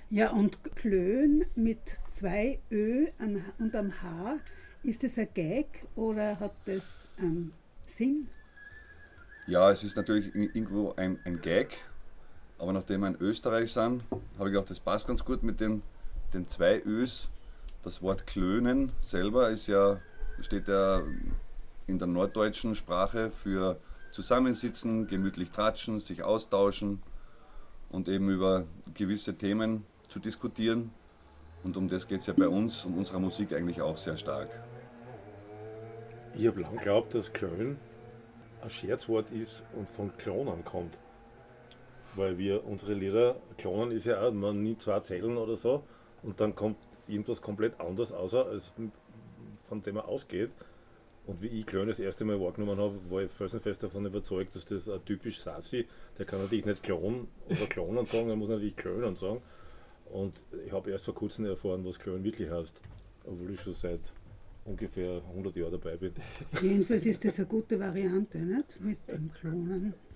Ja, und Klön mit zwei Ö und am H, ist das ein Gag oder hat das einen Sinn? Ja, es ist natürlich irgendwo ein Gag, aber nachdem wir in Österreich sind, habe ich gedacht, das passt ganz gut mit den zwei Ös. Das Wort Klönen selber steht ja in der norddeutschen Sprache für zusammensitzen, gemütlich tratschen, sich austauschen und eben über gewisse Themen zu diskutieren. Und um das geht es ja bei uns und unserer Musik eigentlich auch sehr stark. Ich habe lang geglaubt, dass Klön ein Scherzwort ist und von Klonen kommt. Weil wir unsere Lieder, Klonen ist ja auch, man nimmt zwei Zeilen oder so und dann kommt irgendwas komplett anders außer, als von dem man ausgeht. Und wie ich Klön das erste Mal wahrgenommen habe, war ich felsenfest davon überzeugt, dass das ein typisch Sassi, der kann natürlich nicht Klon oder Klonen sagen, er muss natürlich Klönen sagen. Und ich habe erst vor kurzem erfahren, was Klön wirklich heißt, obwohl ich schon seit ungefähr 100 Jahren dabei bin. Jedenfalls ist das eine gute Variante, nicht? Mit dem Klonen.